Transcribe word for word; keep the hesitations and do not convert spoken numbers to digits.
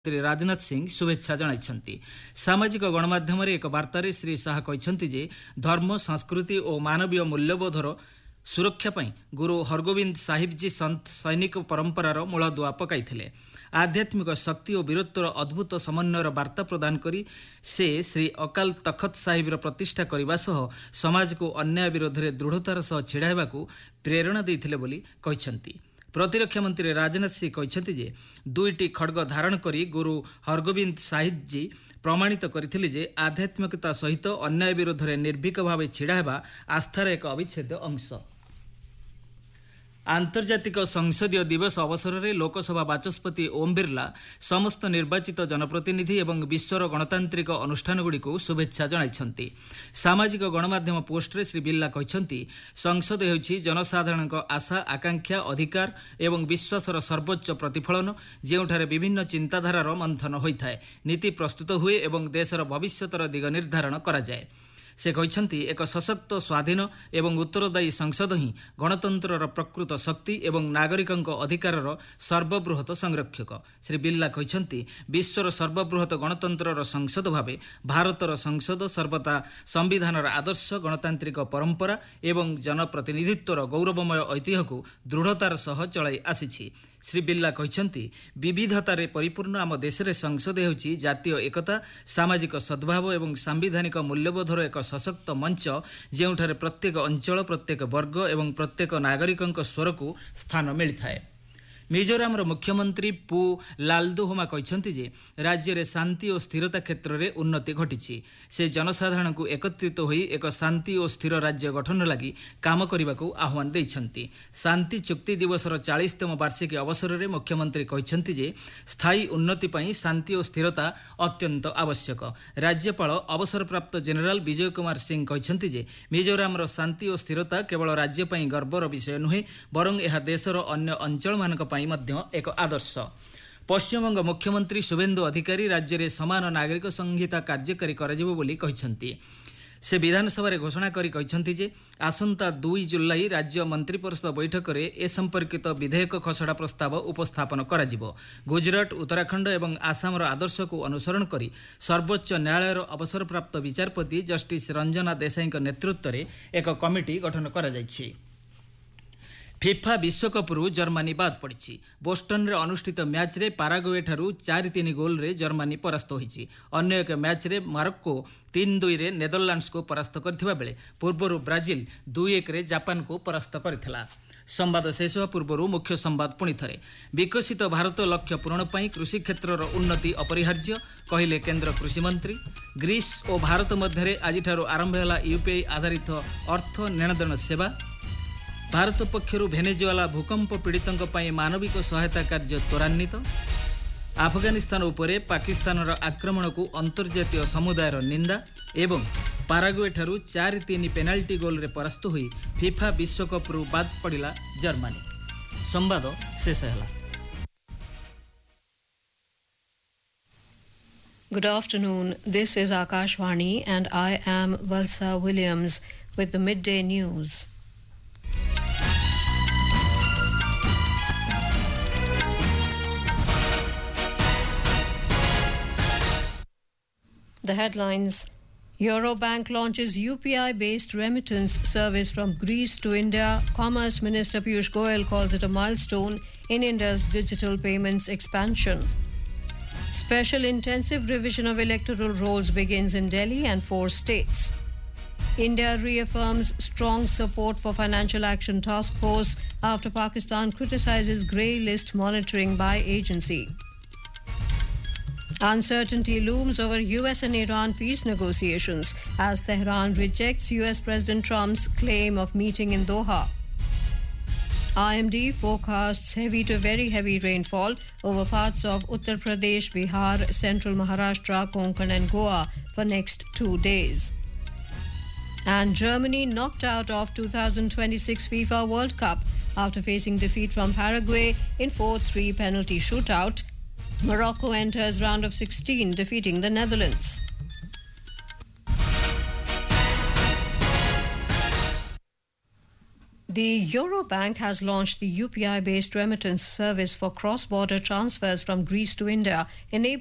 श्री राजनाथ सिंह शुभेच्छा जणाइछन्ति। सामाजिक गणमाध्यम एक वार्तारे श्री शाह कहिछन्ति जे धर्म संस्कृति और मानवीय मूल्यबोधर सुरक्षा पई गुरु हरगोविंद साहिब जी संत सैनिक परंपरार मूलदुआ पकाइथिले। आध्यात्मिक शक्ति और वीरत्वर अद्भुत समन्वयर वार्ता प्रदान करी से श्री अकाल तखत साहिबर प्रतिष्ठा करने सह समाज को अन्याय विरोध में दृढ़तार सह छिड़ाइबाकू प्रेरणा देइथिले बोली कहिछन्ति। प्रतिरक्षा मंत्री राजनाथ सिंह कहिछन्ति जे दुईटी खड्ग धारण करी गुरु हरगोविंद साहिब जी प्रमाणित करथिले जे आध्यात्मिकता सहित अन्याय विरोध में निर्भीक भाव छिड़ा हेबा आस्थार एक अविच्छेद्य अंश। आंतर्जातिक संसदीय दिवस अवसर में लोकसभा बाचस्पति ओम बिरला समस्त निर्वाचित जनप्रतिनिधि एवं विश्वर गणतांत्रिक अनुष्ठानगुड़िक शुभेच्छा जणाइछन्ति। सामाजिक गणमाध्यम पोस्टरे श्री बिरला कहिछन्ति संसद हेउछि जनसाधारणक आशा आकांक्षा अधिकार एवं विश्वासर सर्वोच्च प्रतिफलन जेउठारे विभिन्न चिंताधारार मंथन होइथाय, नीति प्रस्तुत हुए एवं देशर भविष्यतर दिग निर्धारण करा जाय। से कहिछन्ति एक सशक्त स्वाधीन एवं उत्तरदायी संसद ही गणतंत्रर प्रकृत शक्ति एवं नागरिकंक अधिकारर सर्वबृहत संरक्षक। श्री बिरला कहिछन्ति विश्वर सर्वबृहत गणतंत्रर संसद भावे भारतर संसद सर्वदा संविधानर आदर्श गणतांत्रिक परंपरा एवं जनप्रतिनिधित्वर गौरवमय ऐतिह्य को दृढ़तार सह चलाई आसिछि। श्री बिरला कहिछन्ति विविधतारे परिपूर्ण आम देश रे संसद हेउछि जातीय एकता सामाजिक सद्भाव एवं सांविधानिक मूल्यबोधर एक सशक्त मंच जेउठारे प्रत्येक अंचल प्रत्येक वर्ग एवं प्रत्येक नागरिकंक स्वर को स्थान मिलिथाए। मिजोरामर मुख्यमंत्री पु लालदुहोमा कहिछन्ति जे राज्य रे शांति और स्थिरता क्षेत्र में उन्नति घटिछि। से जनसाधारण को एकत्रित होई एक शांति और स्थिर राज्य गठन लगी काम करने आह्वान देइछन्ति। शांति चुक्ति दिवसर चालीसतम वार्षिकी अवसर में मुख्यमंत्री कहिछन्ति जे स्थायी उन्नति पई शांति और स्थिरता अत्यंत आवश्यक। राज्यपाल अवसरप्राप्त जेनेराल विजय कुमार सिंह कहिछन्ति जे मिजोरामर शांति और स्थिरता केवल राज्य पई गर्वर विषय नुहे बरं यह देशर अन्य अंचल मानक पई मध्य एक आदर्श। पश्चिमबंग मुख्यमंत्री शुभेन्दु अधिकारी राज्य में समान नागरिक संहिता कार्यकारी कराजिबो बोली कहिछन्ति। से विधानसभा रे घोषणा करी कहिछन्ति जे आसंता दुई जुलाई राज्य मंत्रिपरिषद बैठक में ए संपर्कित विधेयक खसड़ा प्रस्ताव उपस्थापन कराजिबो। गुजरात उत्तराखंड एवं आसामर आदर्श को अनुसरण करी सर्वोच्च न्यायालयर अवसरप्राप्त विचारपति जस्टिस रंजना देसाई नेतृत्व में एक कमिटी गठन करा जायछि। फिफा विश्वकप रु जर्मनी बाद पड़ी। बोस्टन रे अनुष्ठित मैच रे पाराग्वे ठारू चार तीन गोल रे जर्मनी परास्त होईची। अन्य एक मैच रे मारोक्को तीन दुई रे नेदरलैंड्स को परास्त करथिबा बेले पूर्वरु ब्राजिल दुई एक रे जापान को परास्त करथिला। संवाद शेष होवा पूर्व मुख्य संवाद पुणी थे। विकसित भारत लक्ष्य पूरण पर कृषि क्षेत्र उन्नति अपरिहार्य कहले केंद्र कृषि मंत्री। ग्रीस और भारत मध्य आज आरंभ होला यूपीआई आधारित अर्थ लेनदेन सेवा। भारत पक्षरु भेनेजुएला भूकंप पीड़ितों पर मानविक सहायता कार्य त्वरान्वित। आफगानिस्तान उपरे पाकिस्तानर आक्रमण को अंतर्जातीय समुदायर निंदा एवं पाराग्वे ठारू चार तीन पेनाल्टी गोल रे परास्त हुई फिफा विश्वकप रु बाद पड़िला जर्मनी। संवाद शेष होला। Good afternoon. This is Akashvani and I am Valsa Williams with the midday news. The headlines. Eurobank launches U P I-based remittance service from Greece to India. Commerce Minister Piyush Goyal calls it a milestone in India's digital payments expansion. Special intensive revision of electoral rolls begins in Delhi and four states. India reaffirms strong support for Financial Action Task Force after Pakistan criticizes grey list monitoring by agency. Uncertainty looms over U S and Iran peace negotiations as Tehran rejects U S President Trump's claim of meeting in Doha. I M D forecasts heavy to very heavy rainfall over parts of Uttar Pradesh, Bihar, central Maharashtra, Konkan and Goa for next two days. And Germany knocked out of two thousand twenty-six FIFA World Cup after facing defeat from Paraguay in four three penalty shootout. Morocco enters round of sixteen, defeating the Netherlands. The Eurobank has launched the U P I-based remittance service for cross-border transfers from Greece to India, enabling